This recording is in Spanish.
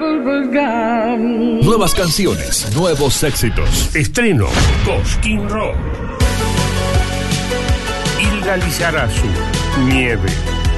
Nuevas canciones, nuevos éxitos. Estreno, Cosquín Rock. Ilga Lizarazu, Nieve.